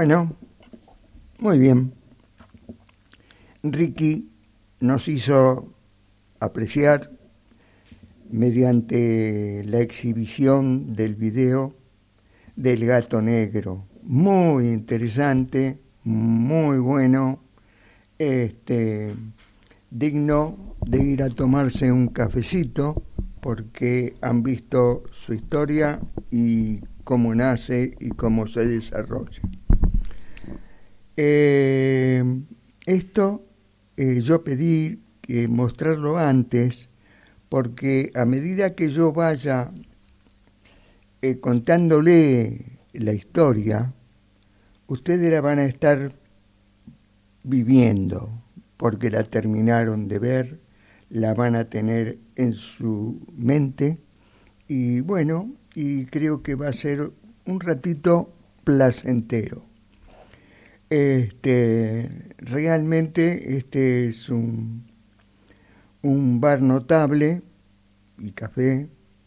Bueno, muy bien. Ricky nos hizo apreciar mediante la exhibición del video del gato negro. Muy interesante, muy bueno, digno de ir a tomarse un cafecito porque han visto su historia y cómo nace y cómo se desarrolla. Esto yo pedí que mostrarlo antes porque a medida que yo vaya contándole la historia, ustedes la van a estar viviendo porque la terminaron de ver, la van a tener en su mente y bueno, y creo que va a ser un ratito placentero. Realmente este es un bar notable y café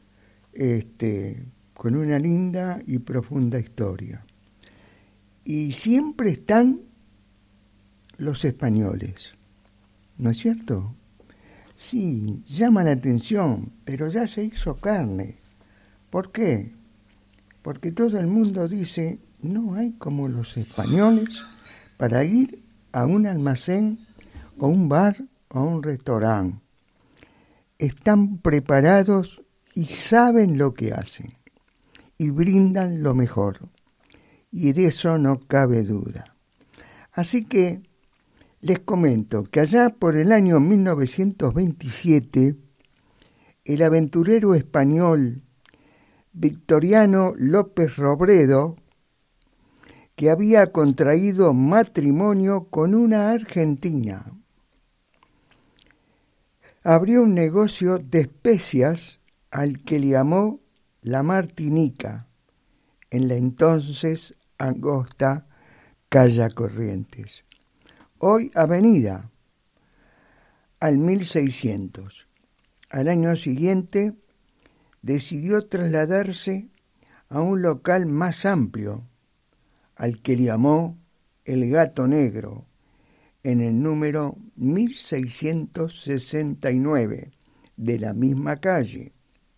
con una linda y profunda historia. Y siempre están los españoles, ¿no es cierto? Sí, llama la atención, pero ya se hizo carne. ¿Por qué? Porque todo el mundo dice, no hay como los españoles para ir a un almacén o un bar o un restaurante. Están preparados y saben lo que hacen y brindan lo mejor. Y de eso no cabe duda. Así que les comento que allá por el año 1927, el aventurero español Victoriano López Robredo, que había contraído matrimonio con una argentina, abrió un negocio de especias al que le llamó La Martinica, en la entonces angosta calle Corrientes, hoy avenida, al 1600. Al año siguiente decidió trasladarse a un local más amplio, al que le llamó El Gato Negro, en el número 1669 de la misma calle,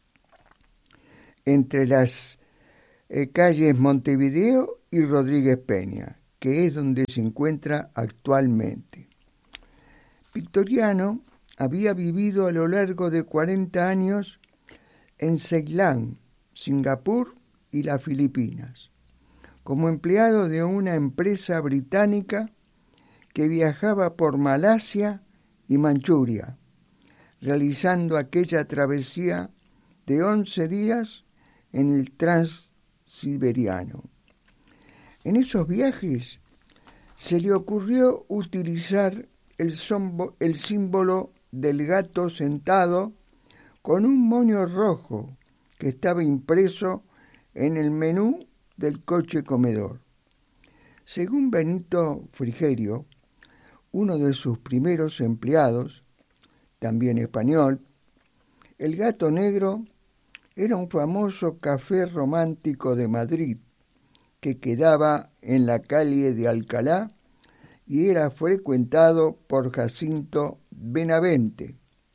entre las calles Montevideo y Rodríguez Peña, que es donde se encuentra actualmente. Victoriano había vivido a lo largo de 40 años en Ceilán, Singapur y las Filipinas, como empleado de una empresa británica que viajaba por Malasia y Manchuria, realizando aquella travesía de 11 días en el Transsiberiano. En esos viajes se le ocurrió utilizar el símbolo del gato sentado con un moño rojo que estaba impreso en el menú del coche comedor. Según Benito Frigerio, uno de sus primeros empleados, también español, el Gato Negro era un famoso café romántico de Madrid que quedaba en la calle de Alcalá y era frecuentado por Jacinto Benavente.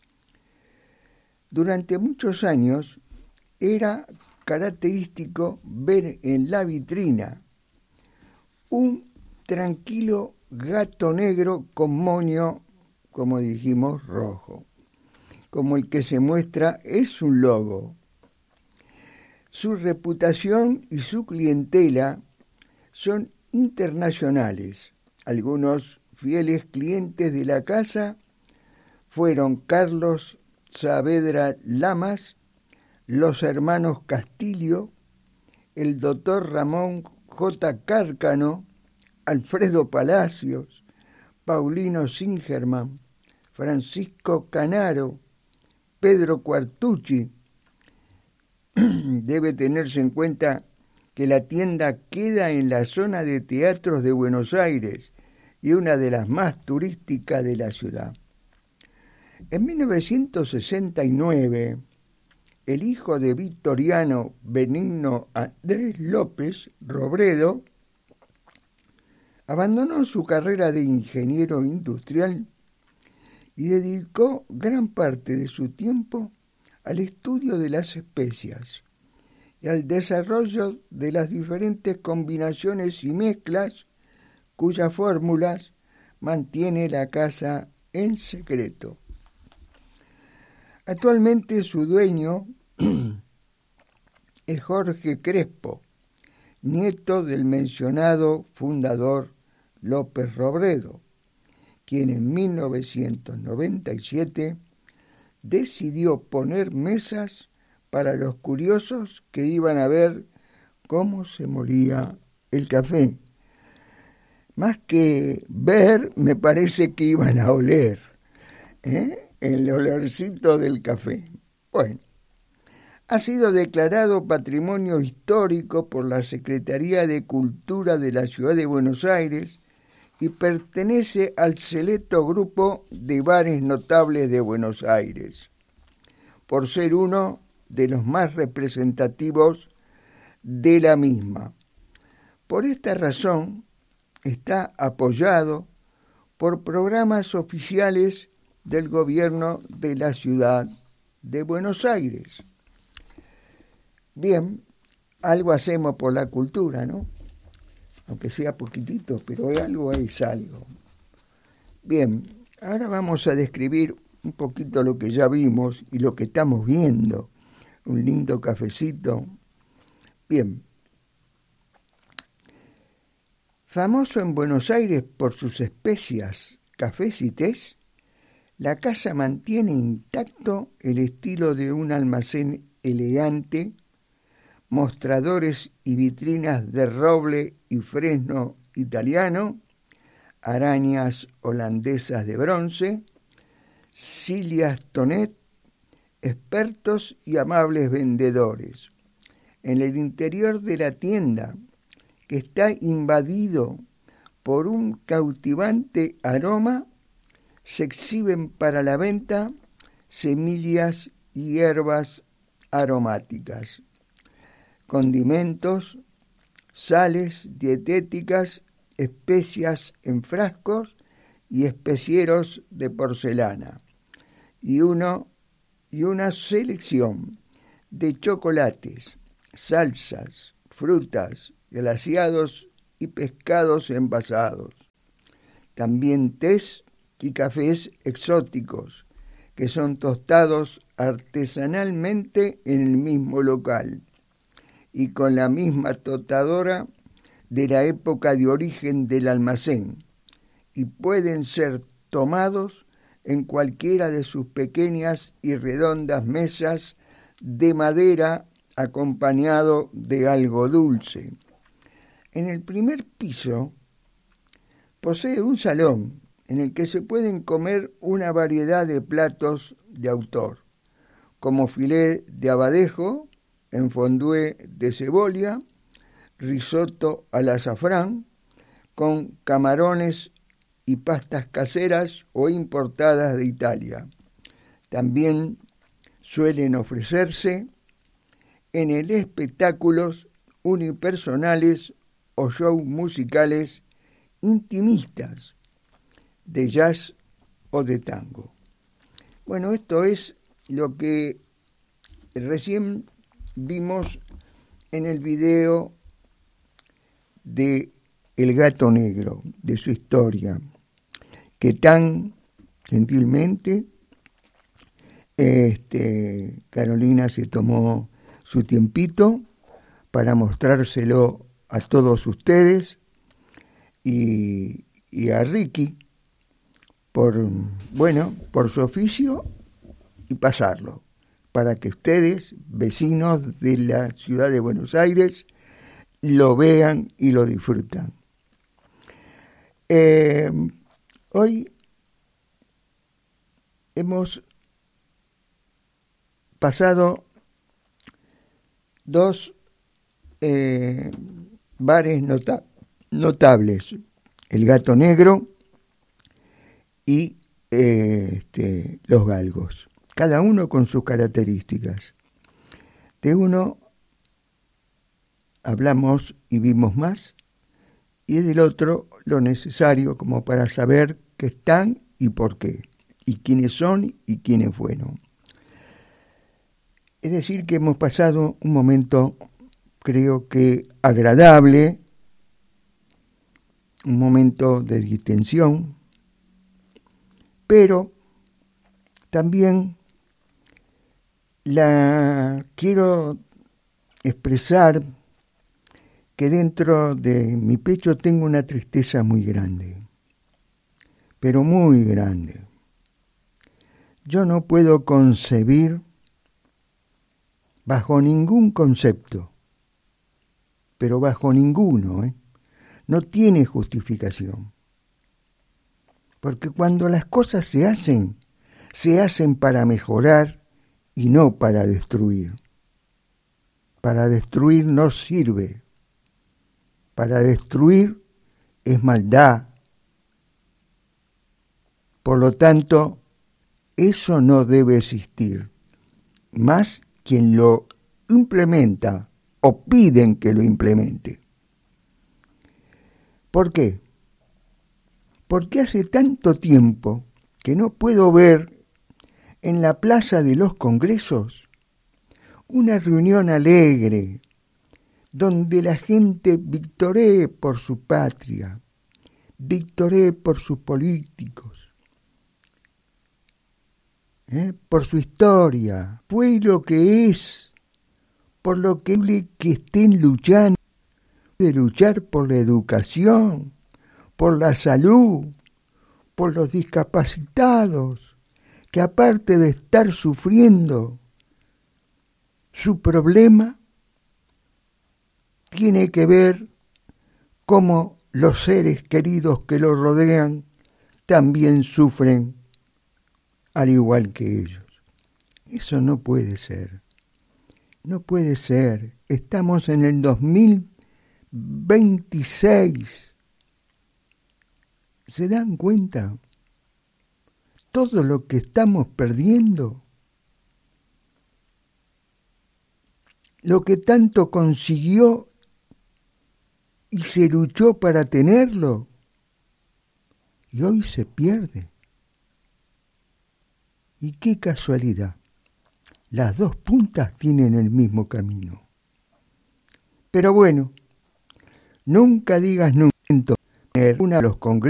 Durante muchos años era característico ver en la vitrina un tranquilo gato negro con moño, como dijimos, rojo, como el que se muestra es su logo. Su reputación y su clientela son internacionales. Algunos fieles clientes de la casa fueron Carlos Saavedra Lamas, los hermanos Castillo, el doctor Ramón J. Cárcano, Alfredo Palacios, Paulino Singerman, Francisco Canaro, Pedro Cuartucci. Debe tenerse en cuenta que la tienda queda en la zona de teatros de Buenos Aires y una de las más turísticas de la ciudad. En 1969, el hijo de Victoriano Benigno Andrés López Robredo Abandonó su carrera de ingeniero industrial y dedicó gran parte de su tiempo al estudio de las especias y al desarrollo de las diferentes combinaciones y mezclas cuyas fórmulas mantiene la casa en secreto. Actualmente su dueño es Jorge Crespo, nieto del mencionado fundador López Robredo, quien en 1997 decidió poner mesas para los curiosos que iban a ver cómo se molía el café. Más que ver, me parece que iban a oler, el olorcito del café. Bueno, ha sido declarado Patrimonio Histórico por la Secretaría de Cultura de la Ciudad de Buenos Aires y pertenece al selecto grupo de bares notables de Buenos Aires, por ser uno de los más representativos de la misma. Por esta razón, está apoyado por programas oficiales del gobierno de la Ciudad de Buenos Aires. Bien, algo hacemos por la cultura, ¿no? Aunque sea poquitito, pero algo es algo. Bien, ahora vamos a describir un poquito lo que ya vimos y lo que estamos viendo. Un lindo cafecito. Bien. Famoso en Buenos Aires por sus especias, cafés y tés, la casa mantiene intacto el estilo de un almacén elegante, mostradores y vitrinas de roble y fresno italiano, arañas holandesas de bronce, silias tonet, expertos y amables vendedores. En el interior de la tienda, que está invadido por un cautivante aroma, se exhiben para la venta semillas y hierbas aromáticas, condimentos, sales dietéticas, especias en frascos y especieros de porcelana, y una selección de chocolates, salsas, frutas, glaseados y pescados envasados. También tés y cafés exóticos, que son tostados artesanalmente en el mismo local y con la misma tostadora de la época de origen del almacén, y pueden ser tomados en cualquiera de sus pequeñas y redondas mesas de madera acompañado de algo dulce. En el primer piso posee un salón en el que se pueden comer una variedad de platos de autor, como filé de abadejo en fondue de cebolla, risotto al azafrán, con camarones y pastas caseras o importadas de Italia. También suelen ofrecerse en el espectáculos unipersonales o shows musicales intimistas de jazz o de tango. Bueno, esto es lo que recién vimos en el video de El Gato Negro, de su historia, que tan gentilmente Carolina se tomó su tiempito para mostrárselo a todos ustedes y a Ricky por su oficio y pasarlo para que ustedes, vecinos de la ciudad de Buenos Aires, lo vean y lo disfrutan. Hoy hemos pasado dos bares notables, El Gato Negro y Los Galgos, cada uno con sus características. De uno hablamos y vimos más y del otro lo necesario como para saber qué están y por qué, y quiénes son y quiénes fueron. Es decir, que hemos pasado un momento, creo que agradable, un momento de distensión, pero también quiero expresar que dentro de mi pecho tengo una tristeza muy grande, pero muy grande. Yo no puedo concebir bajo ningún concepto, pero bajo ninguno, no tiene justificación. Porque cuando las cosas se hacen para mejorar y no para destruir. Para destruir no sirve. Para destruir es maldad. Por lo tanto, eso no debe existir. Más quien lo implementa o piden que lo implemente. ¿Por qué? Porque hace tanto tiempo que no puedo ver en la Plaza de los Congresos una reunión alegre donde la gente victoree por su patria, victoree por sus políticos, por su historia, fue lo que es, por lo que estén luchando, de luchar por la educación, por la salud, por los discapacitados, que aparte de estar sufriendo su problema, tiene que ver cómo los seres queridos que lo rodean también sufren al igual que ellos. Eso no puede ser. No puede ser. Estamos en el 2026. ¿Se dan cuenta? Todo lo que estamos perdiendo, lo que tanto consiguió y se luchó para tenerlo, y hoy se pierde. Y qué casualidad, las dos puntas tienen el mismo camino. Pero bueno, nunca digas nunca, una de los congresos